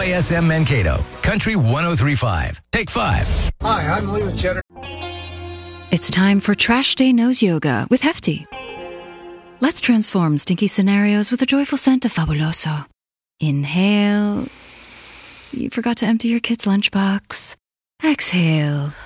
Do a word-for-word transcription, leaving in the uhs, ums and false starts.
Y S M Mankato, Country one oh three point five. Take five. Hi, I'm Lee with Cheddar. It's time for Trash Day Nose Yoga with Hefty. Let's transform stinky scenarios with a joyful scent of Fabuloso. Inhale. You forgot to empty your kid's lunchbox. Exhale.